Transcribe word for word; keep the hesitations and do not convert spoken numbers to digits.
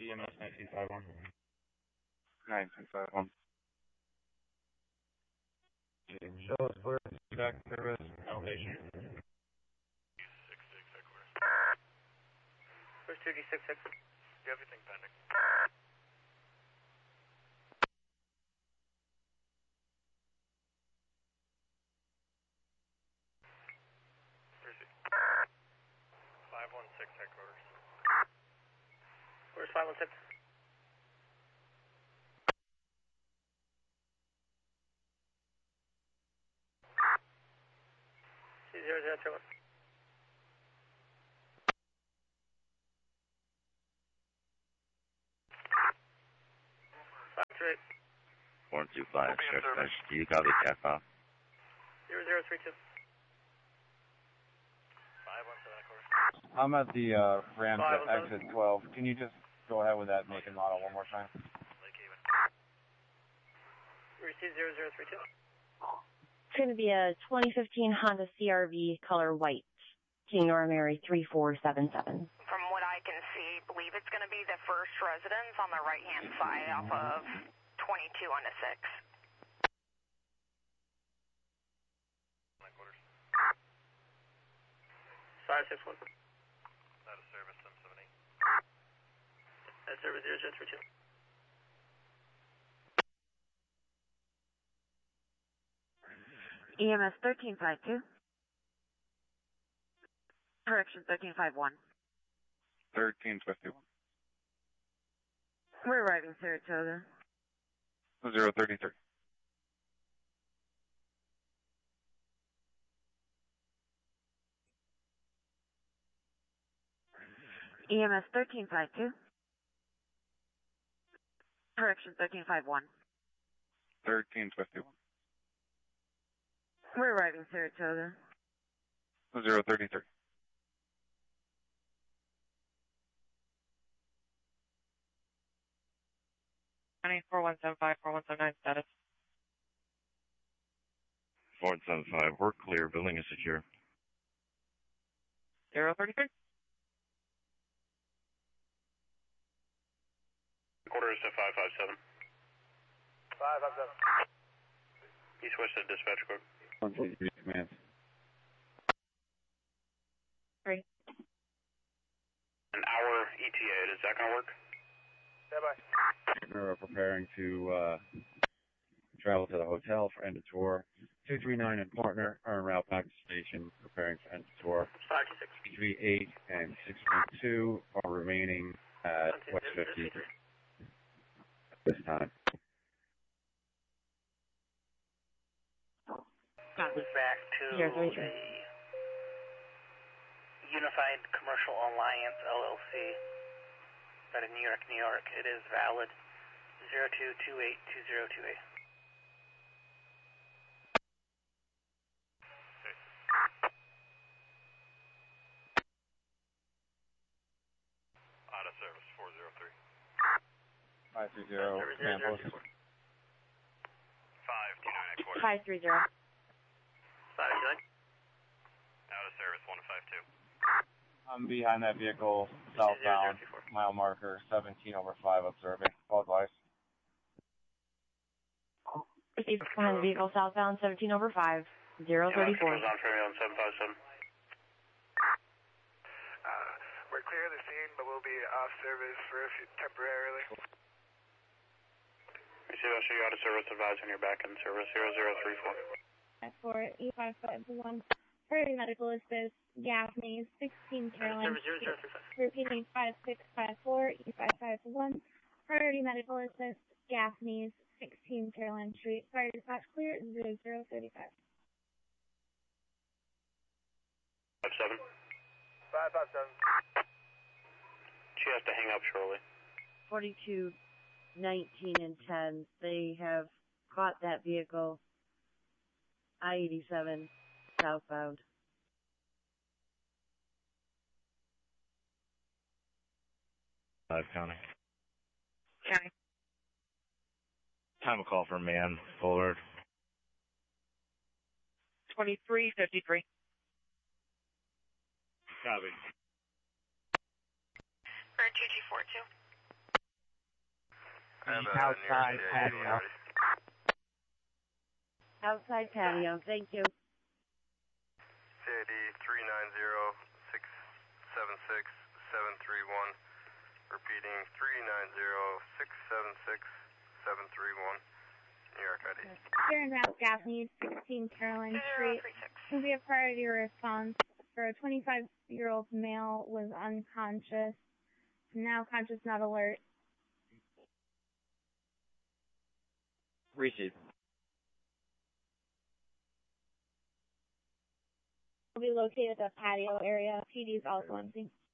E M S nineteen five one. nineteen five one. Show us where back service elevation. six six headquarters. Where's two D six six? Everything pending. five one six headquarters. Where's five one six? C zero zero three one. five three eight. one two five, check dash. Do you copy Cat off? zero zero three two. five one seven headquarters. I'm at the uh, ramp Five at one seven. exit twelve. Can you just go ahead with that make and model one more time? Lake Haven. Receive zero zero three two. It's going to be a twenty fifteen Honda C R V color white. King Mary three four seven seven. From what I can see, believe it's going to be the first residence on the right-hand side off of twenty-two on the six. Headquarters. five six one. Out of service, seven seven eight. That's service zero zero three two. E M S thirteen five two. Correction thirteen five one. thirteen fifty-one. We're arriving Saratoga. zero thirty-three. E M S thirteen five two. Correction thirteen five one. thirteen fifty-one. We're arriving Saratoga. zero thirty-three. four one seven five, four one seven nine status. four one seven five, we're clear. Building is secure. zero thirty-three. Quarters to five five seven. five five seven. East West at dispatch code. one two three command. Three. An hour E T A, is that going to work? Stand by. We're preparing to uh, travel to the hotel for end of tour. two three nine and partner are en route back to station, preparing for end of tour. five two six. three eight and six one two are remaining at West fifty at this time. Back to Zero three three. the Unified Commercial Alliance L L C out of New York, New York. It is valid zero two two eight two zero two eight. Out of service, four zero three. five three zero, command post. five two nine headquarters. five three zero. five two nine. Out of service, one five two. I'm behind that vehicle, southbound, mile marker seventeen over five, observing. Call advice. Received behind the vehicle southbound seventeen over five. zero thirty-four. on Ferry on seven five seven. Uh, we're clear of the scene, but we'll be off service for a few, temporarily. We see, I'll show you out of service, advise when you're back in service, zero zero three four. For E five five one, priority medical assist, Gaffney, sixteen Caroline Street. Repeating five six five four, E five five one, priority medical assist, Gaffney, sixteen Caroline Street. Fire dispatch clear, zero zero thirty-five. five seven. five five seven. She has to hang up shortly. forty-two nineteen and ten. They have caught that vehicle. I eighty-seven southbound. Five county. County. Time of call for man forward. twenty-three fifty-three. Copy. For two G four two. The outside patio. Outside patio, thank you. C I D three nine zero six seven six seven three one. Repeating three nine zero six seven six seven three one. New York I D. Here in Mount Gaffney, sixteen Caroline Street. Will be a priority response for a twenty-five-year-old male was unconscious. Now conscious, not alert. Receive. Will be located at the patio area. P D is also empty.